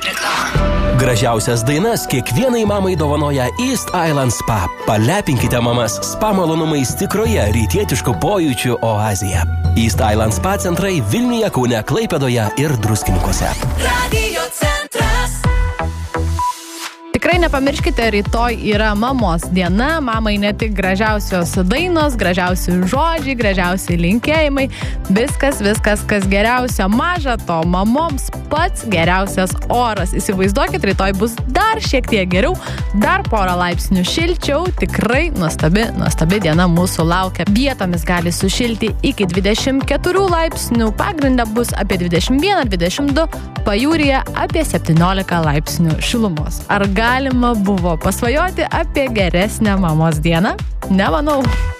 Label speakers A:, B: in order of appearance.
A: Gražiausias dainas kiekvienai mamai dovanoja East Island Spa. Palepinkite mamas spa malonumais tikroje rytietiškų pojūčių oazėje. East Island Spa centrai Vilniuje, Kaune, Klaipėdoje ir Druskininkuose.
B: Radio centras.
C: Tikrai nepamirškite, rytoj yra mamos diena. Mamai ne tik gražiausios dainos, gražiausi žodžiai, gražiausi linkėjimai. Viskas, kas geriausia. Maža to, mamoms pats geriausias oras. Įsivaizduokit, rytoj bus dar šiek tiek geriau, dar porą laipsnių šilčiau. Tikrai nuostabi diena mūsų laukia. Vietomis gali sušilti iki 24 laipsnių. Pagrindę bus apie 21-22, pajūryje apie 17 laipsnių šilumos. Ar galima buvo pasvajoti apie geresnę mamos dieną? Nemanau.